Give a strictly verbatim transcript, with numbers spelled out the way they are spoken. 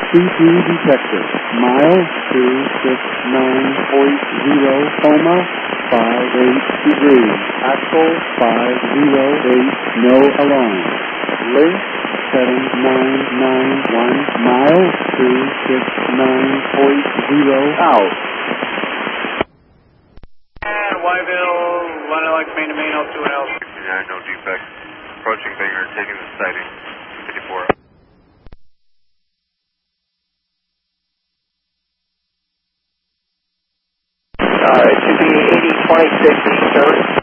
C P detected. Mile two six nine point zero, coma, five eight degrees. Axle five zero eight, no alarm. Link seven nine nine one, mile two six nine point zero, out. And Yville, one Alex, main to main, L two and L. sixty-nine, no defects. Approaching Bangor, taking the sighting. fifty-four. Uh, it should be eighty twenty-six Eastern.